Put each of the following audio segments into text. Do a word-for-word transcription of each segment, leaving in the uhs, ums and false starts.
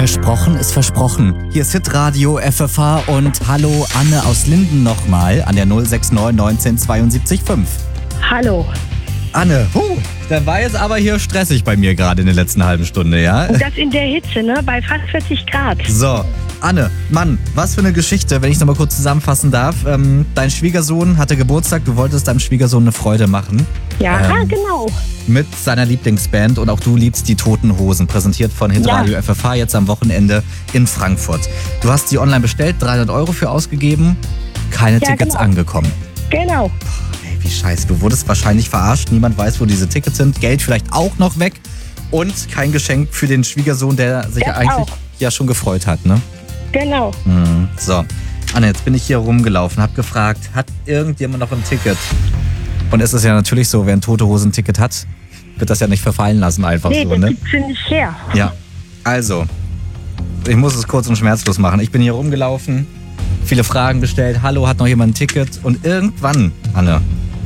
Versprochen ist versprochen. Hier ist Hitradio F F H und hallo Anne aus Linden nochmal an der null sechs neun neunzehn zweiundsiebzig fünf. Hallo. Anne, huh, da war jetzt aber hier stressig bei mir gerade in der letzten halben Stunde, ja? Und das in der Hitze, ne? Bei fast vierzig Grad. So, Anne, Mann, was für eine Geschichte, wenn ich es nochmal kurz zusammenfassen darf. Ähm, dein Schwiegersohn hatte Geburtstag, du wolltest deinem Schwiegersohn eine Freude machen. Ja, Ähm, genau. Mit seiner Lieblingsband und auch du liebst die Toten Hosen, präsentiert von Hitradio Ja. F F H jetzt am Wochenende in Frankfurt. Du hast die online bestellt, dreihundert Euro für ausgegeben, keine Ja, Tickets genau. angekommen. Genau. Ey, wie scheiße, du wurdest wahrscheinlich verarscht, niemand weiß, wo diese Tickets sind, Geld vielleicht auch noch weg und kein Geschenk für den Schwiegersohn, der sich Das ja eigentlich auch. ja schon gefreut hat, ne? Genau. Mhm. So, Anne, jetzt bin ich hier rumgelaufen, hab gefragt, hat irgendjemand noch ein Ticket? Und es ist ja natürlich so, wer ein Tote Hosen Ticket hat, wird das ja nicht verfallen lassen einfach Nee, so, das ne? gibt's ja nicht her. Ja, also, ich muss es kurz und schmerzlos machen. Ich bin hier rumgelaufen, viele Fragen gestellt. Hallo, hat noch jemand ein Ticket? Und irgendwann, Anne,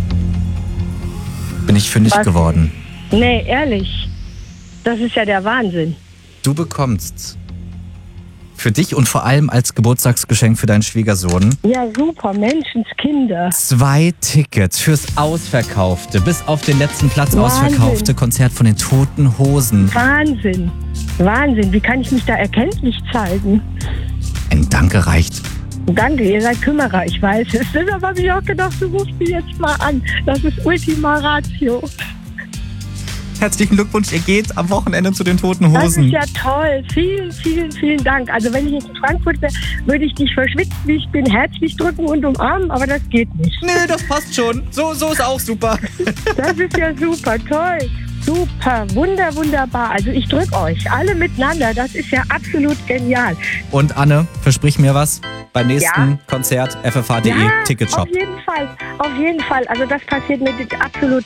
bin ich fündig Was? geworden. Nee, ehrlich. Das ist ja der Wahnsinn. Du bekommst für dich und vor allem als Geburtstagsgeschenk für deinen Schwiegersohn Ja, super. Menschenskinder. zwei Tickets fürs ausverkaufte, bis auf den letzten Platz Wahnsinn. ausverkaufte Konzert von den Toten Hosen. Wahnsinn. Wahnsinn. Wie kann ich mich da erkenntlich zeigen? Ein Danke reicht. Danke, ihr seid Kümmerer, ich weiß es. Deshalb habe ich auch gedacht, du rufst mich jetzt mal an. Das ist Ultima Ratio. Herzlichen Glückwunsch, ihr geht am Wochenende zu den Toten Das Hosen. ist ja toll. Vielen, vielen, vielen Dank. Also wenn ich jetzt in Frankfurt wäre, würde ich dich verschwitzt, wie ich bin, herzlich drücken und umarmen, aber das geht nicht. Nee, das passt schon. So, so ist auch super. Das ist ja super, toll. Super, wunder, wunderbar. Also ich drücke euch alle miteinander. Das ist ja absolut genial. Und Anne, versprich mir was. Beim nächsten Ja. Konzert F F H punkt de Ja, Ticketshop. auf jeden Fall, auf jeden Fall. Also das passiert mir absolut